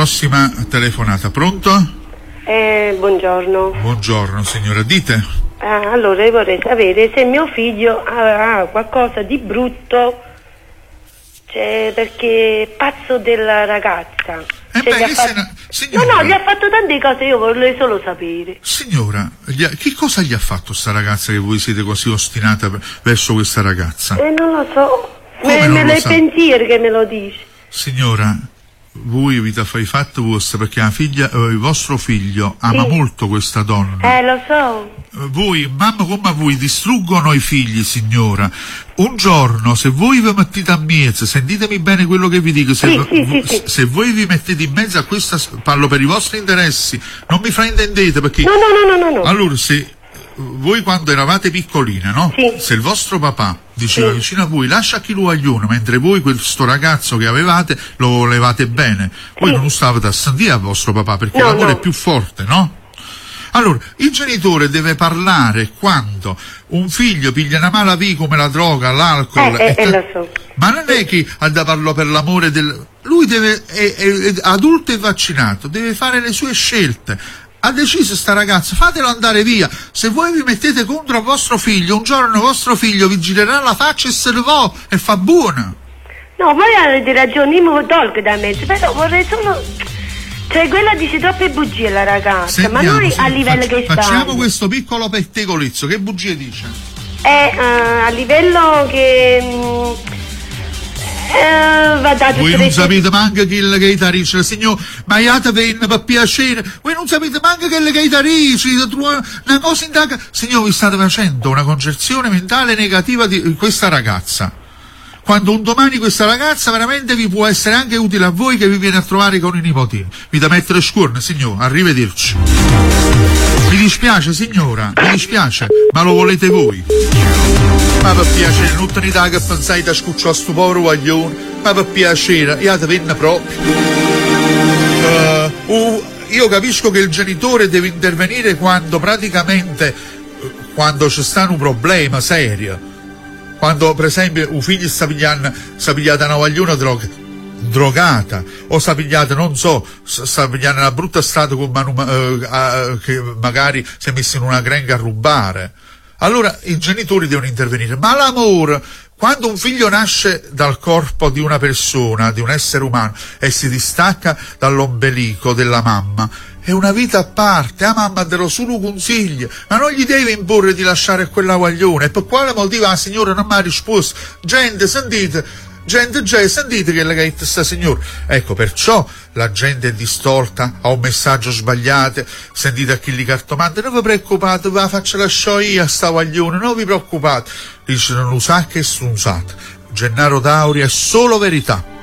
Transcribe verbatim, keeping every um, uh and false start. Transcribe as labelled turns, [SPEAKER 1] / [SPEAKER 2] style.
[SPEAKER 1] Prossima telefonata, pronto?
[SPEAKER 2] Eh, buongiorno.
[SPEAKER 1] Buongiorno signora, dite.
[SPEAKER 2] Ah, allora io vorrei sapere se mio figlio ha, ha qualcosa di brutto, cioè, perché è pazzo della ragazza.
[SPEAKER 1] Eh
[SPEAKER 2] cioè,
[SPEAKER 1] beh,
[SPEAKER 2] gli ha fatto...
[SPEAKER 1] na... signora...
[SPEAKER 2] No, no, gli ha fatto tante cose, io vorrei solo sapere.
[SPEAKER 1] Signora, gli ha... che cosa gli ha fatto sta ragazza che voi siete così ostinata verso questa ragazza?
[SPEAKER 2] Eh, non lo so.
[SPEAKER 1] Come
[SPEAKER 2] me
[SPEAKER 1] non
[SPEAKER 2] me
[SPEAKER 1] lo
[SPEAKER 2] lo
[SPEAKER 1] sa?
[SPEAKER 2] pensieri che me lo dici.
[SPEAKER 1] Signora, voi vi fai fatto vostro perché la figlia, eh, il vostro figlio ama
[SPEAKER 2] Sì.
[SPEAKER 1] molto questa donna.
[SPEAKER 2] Eh, lo so.
[SPEAKER 1] Voi, mamma come voi, distruggono i figli, signora. Un giorno, se voi vi mettete a mezzo, sentitemi bene quello che vi dico, se,
[SPEAKER 2] Sì, sì,
[SPEAKER 1] v-
[SPEAKER 2] sì, sì.
[SPEAKER 1] se voi vi mettete in mezzo a questa, parlo per i vostri interessi, non mi fraintendete perché...
[SPEAKER 2] No, no, no, no, no. no.
[SPEAKER 1] Allora, se voi quando eravate piccoline, no?
[SPEAKER 2] Sì.
[SPEAKER 1] Se il vostro papà diceva
[SPEAKER 2] Sì.
[SPEAKER 1] vicino a voi lascia chi lo aiuta, mentre voi questo ragazzo che avevate lo volevate bene, voi
[SPEAKER 2] Sì.
[SPEAKER 1] non stavate a sentire a vostro papà perché
[SPEAKER 2] No,
[SPEAKER 1] l'amore
[SPEAKER 2] no.
[SPEAKER 1] è più forte, no? Allora, il genitore deve parlare quando un figlio piglia una mala via come la droga, l'alcol,
[SPEAKER 2] Eh, eh,
[SPEAKER 1] e
[SPEAKER 2] eh,
[SPEAKER 1] ta-
[SPEAKER 2] lo so.
[SPEAKER 1] ma non è che ha da parlo per l'amore del... Lui deve, è, è, è adulto e vaccinato, deve fare le sue scelte. Ha deciso sta ragazza, fatelo andare via. Se voi vi mettete contro vostro figlio, un giorno vostro figlio vi girerà la faccia e se ne va e fa buona.
[SPEAKER 2] No, voi avete ragione, io mi tolgo da mezzo, però vorrei solo... Cioè, quella dice troppe bugie la ragazza,
[SPEAKER 1] Sentiamo,
[SPEAKER 2] ma noi
[SPEAKER 1] sì,
[SPEAKER 2] a livello
[SPEAKER 1] fac-
[SPEAKER 2] che sta...
[SPEAKER 1] Facciamo questo piccolo pettegolezzo, che bugie dice?
[SPEAKER 2] Eh, eh, a livello che... mm, Eh, va dato
[SPEAKER 1] Voi non
[SPEAKER 2] tre-
[SPEAKER 1] sapete manco che il gaitarice, signor, ma iate venne per piacere, voi non sapete manco che il gaitarice, una cosa in taca. Signor, vi state facendo una concezione mentale negativa di questa ragazza. Quando un domani questa ragazza veramente vi può essere anche utile a voi che vi viene a trovare con i nipotini. Vi da mettere scuorne, signor, arrivederci. Mi dispiace, signora, mi dispiace, ma lo volete voi. Ma per piacere, non te ne dà che pensate da scucciare a sto povero guaglione, ma per piacere, io te venne proprio. Uh, uh, io capisco che il genitore deve intervenire quando praticamente, quando c'è sta un problema serio. Quando per esempio un figlio sta pigliando, sta pigliata una guagliona droga, drogata, o sta pigliata, non so, sta pigliando una brutta strada con manu, eh, eh, che magari si è messo in una grenga a rubare. Allora i genitori devono intervenire. Ma l'amore, quando un figlio nasce dal corpo di una persona, di un essere umano, e si distacca dall'ombelico della mamma, è una vita a parte. La mamma te lo solo consiglia, ma non gli deve imporre di lasciare quella guaglione. E per quale motivo la signora non mi ha risposto? Gente, sentite, gente, già sentite che le ha detto sta signora. Ecco, perciò la gente è distolta, ha un messaggio sbagliato. Sentite a chi li cartomante, non vi preoccupate, ve la faccio lasciare io a sta guaglione, non vi preoccupate. Dice, non lo sa che è strunzato. Gennaro Tauri è solo verità.